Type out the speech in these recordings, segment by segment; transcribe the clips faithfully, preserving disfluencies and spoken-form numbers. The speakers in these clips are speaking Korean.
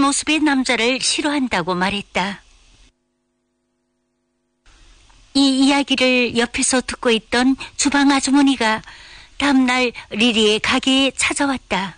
모습의 남자를 싫어한다고 말했다. 이 이야기를 옆에서 듣고 있던 주방 아주머니가 다음날 리리의 가게에 찾아왔다.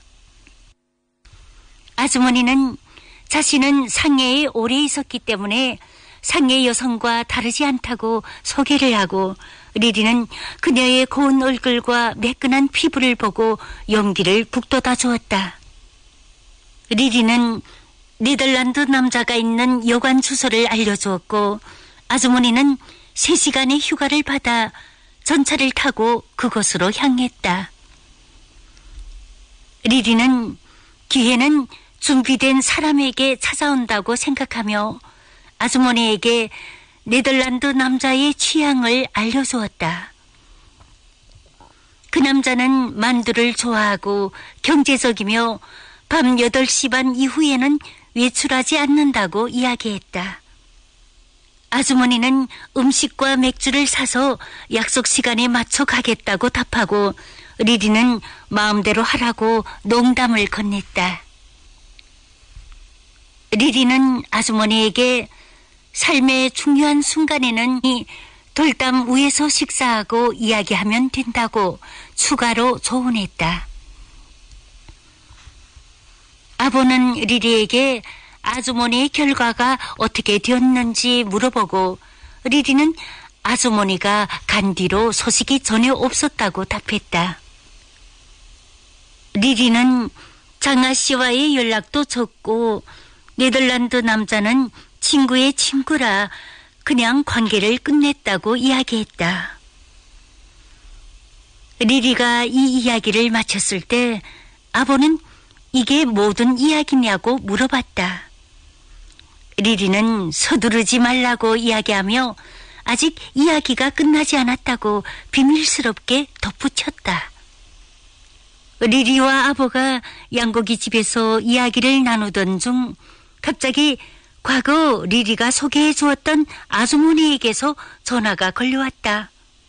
아주머니는 자신은 상해에 오래 있었기 때문에 상해 여성과 다르지 않다고 소개를 하고, 리리는 그녀의 고운 얼굴과 매끈한 피부를 보고 용기를 북돋아 주었다. 리리는 네덜란드 남자가 있는 여관 주소를 알려주었고, 아주머니는 세 시간의 휴가를 받아 전차를 타고 그곳으로 향했다. 리리는 기회는 준비된 사람에게 찾아온다고 생각하며 아주머니에게 네덜란드 남자의 취향을 알려주었다. 그 남자는 만두를 좋아하고 경제적이며 밤 여덟 시 반 이후에는 외출하지 않는다고 이야기했다. 아주머니는 음식과 맥주를 사서 약속 시간에 맞춰 가겠다고 답하고, 리리는 마음대로 하라고 농담을 건넸다. 리리는 아주머니에게 삶의 중요한 순간에는 이 돌담 위에서 식사하고 이야기하면 된다고 추가로 조언했다. 아버는 리리에게 아주머니의 결과가 어떻게 되었는지 물어보고, 리리는 아주머니가 간 뒤로 소식이 전혀 없었다고 답했다. 리리는 장아 씨와의 연락도 적고, 네덜란드 남자는 친구의 친구라 그냥 관계를 끝냈다고 이야기했다. 리리가 이 이야기를 마쳤을 때 아버는 이게 모든 이야기냐고 물어봤다. 리리는 서두르지 말라고 이야기하며 아직 이야기가 끝나지 않았다고 비밀스럽게 덧붙였다. 리리와 아버가 양고기 집에서 이야기를 나누던 중 갑자기 과거 리리가 소개해 주었던 아주머니에게서 전화가 걸려왔다.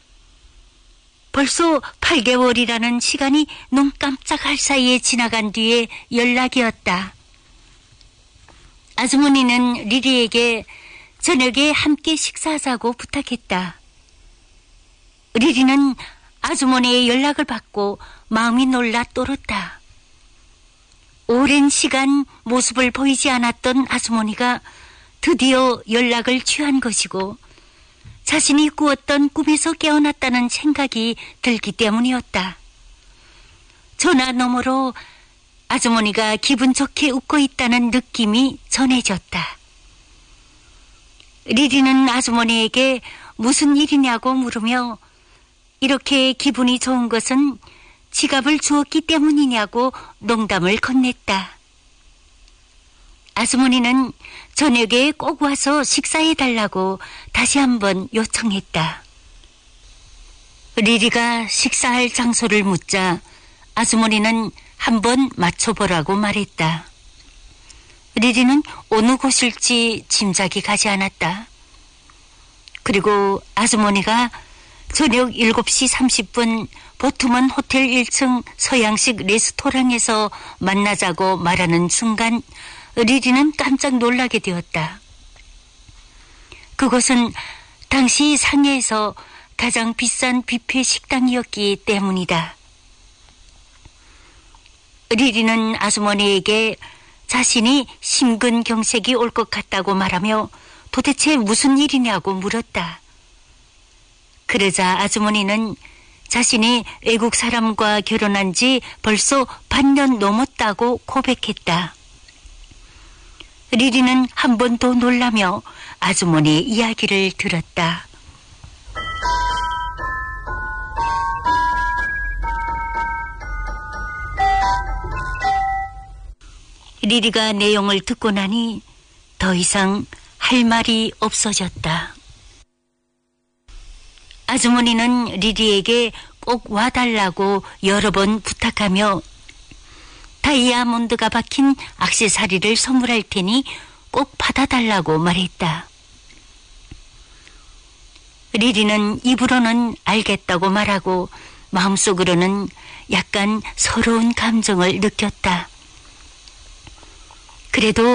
벌써 팔 개월이라는 시간이 눈 깜짝할 사이에 지나간 뒤에 연락이었다. 아주머니는 리리에게 저녁에 함께 식사하자고 부탁했다. 리리는 아주머니의 연락을 받고 마음이 놀라 떨었다. 오랜 시간 모습을 보이지 않았던 아주머니가 드디어 연락을 취한 것이고, 자신이 꾸었던 꿈에서 깨어났다는 생각이 들기 때문이었다. 전화 너머로 아주머니가 기분 좋게 웃고 있다는 느낌이 전해졌다. 리리는 아주머니에게 무슨 일이냐고 물으며 이렇게 기분이 좋은 것은 지갑을 주었기 때문이냐고 농담을 건넸다. 아주머니는 저녁에 꼭 와서 식사해달라고 다시 한번 요청했다. 리리가 식사할 장소를 묻자 아주머니는 한번 맞춰보라고 말했다. 리리는 어느 곳일지 짐작이 가지 않았다. 그리고 아주머니가 저녁 일곱 시 삼십 분 보트먼 호텔 일 층 서양식 레스토랑에서 만나자고 말하는 순간 리리는 깜짝 놀라게 되었다. 그곳은 당시 상해에서 가장 비싼 뷔페 식당이었기 때문이다. 리리는 아주머니에게 자신이 심근경색이 올 것 같다고 말하며 도대체 무슨 일이냐고 물었다. 그러자 아주머니는 자신이 외국 사람과 결혼한 지 벌써 반년 넘었다고 고백했다. 리리는 한 번 더 놀라며 아주머니의 이야기를 들었다. 리리가 내용을 듣고 나니 더 이상 할 말이 없어졌다. 아주머니는 리리에게 꼭 와달라고 여러 번 부탁하며 다이아몬드가 박힌 액세서리를 선물할 테니 꼭 받아달라고 말했다. 리리는 입으로는 알겠다고 말하고 마음속으로는 약간 서러운 감정을 느꼈다. 그래도